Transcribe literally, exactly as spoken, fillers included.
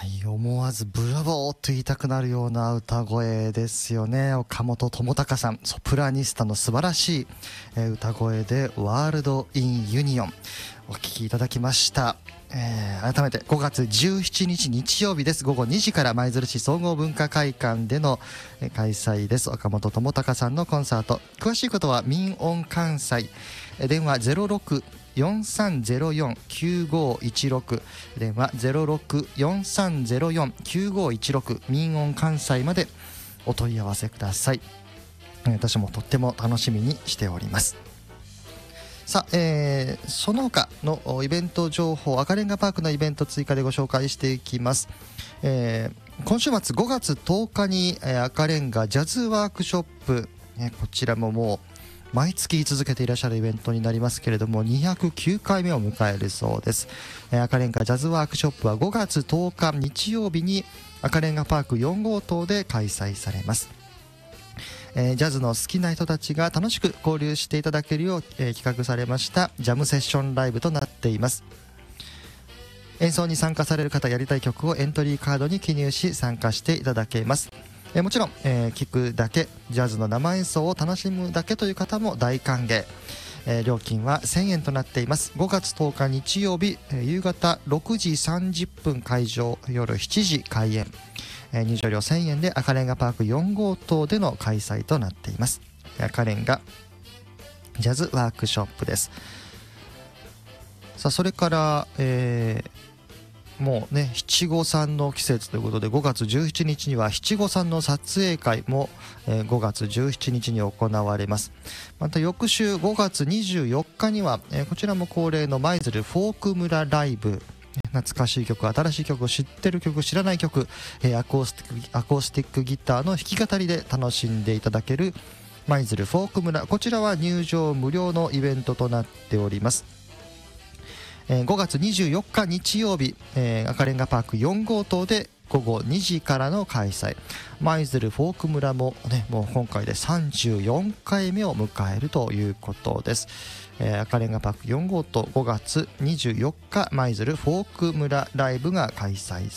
い、思わずブラボーと言いたくなるような歌声ですよね。岡本知高さん、ソプラニスタの素晴らしい、えー、歌声でワールド・イン・ユニオンお聴きいただきました。えー、改めてごがつじゅうしちにち日曜日です。午後にじから舞鶴市総合文化会館での開催です。岡本知高さんのコンサート、詳しいことは民音関西、電話 ゼロろく よんさんゼロよん きゅうごいちろく 電話 ゼロろく よんさんゼロよん きゅうごいちろく 民音関西までお問い合わせください。私もとっても楽しみにしております。さあ、えー、その他のイベント情報、赤レンガパークのイベント追加でご紹介していきます。えー、今週末ごがつとおかに、えー、赤レンガジャズワークショップ、ね、こちらももう毎月続けていらっしゃるイベントになりますけれども、にひゃくきゅうかいめを迎えるそうです。えー、赤レンガジャズワークショップはごがつとおか日曜日に赤レンガパークよん号棟で開催されます。えー、ジャズの好きな人たちが楽しく交流していただけるよう、えー、企画されましたジャムセッションライブとなっています。演奏に参加される方、やりたい曲をエントリーカードに記入し参加していただけます。えー、もちろん、えー、聴くだけ、ジャズの生演奏を楽しむだけという方も大歓迎。えー、料金はせんえんとなっています。ごがつとおか日曜日、えー、夕方ろくじさんじゅっぷん会場、夜しちじ開演。えー、入場料せんえんで赤レンガパークよん号棟での開催となっています。赤レンガジャズワークショップです。さあ、それから、えー、もうね七五三の季節ということで、ごがつじゅうしちにちには七五三の撮影会も、えー、ごがつじゅうしちにちに行われます。また翌週ごがつにじゅうよっかには、えー、こちらも恒例の舞鶴フォーク村ライブ、懐かしい曲、新しい曲、知ってる曲、知らない曲、えー、アコースティック、アコースティックギターの弾き語りで楽しんでいただける舞鶴フォーク村、こちらは入場無料のイベントとなっております。えー、ごがつにじゅうよっか日曜日、えー、赤レンガパークよん号棟でごごにじからの開催。舞鶴フォーク村もね、もう今回でさんじゅうよんかいめを迎えるということです。えー、赤レンガパークよん号棟ごがつにじゅうよっか舞鶴フォーク村ライブが開催